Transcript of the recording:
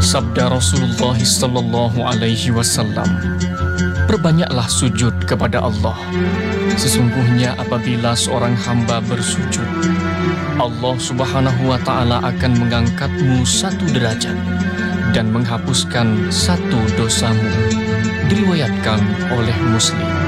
Sabda Rasulullah sallallahu alaihi wasallam, perbanyaklah sujud kepada Allah. Sesungguhnya apabila seorang hamba bersujud, Allah subhanahu wa ta'ala akan mengangkatmu 1 derajat dan menghapuskan 1 dosamu. Diriwayatkan oleh Muslim.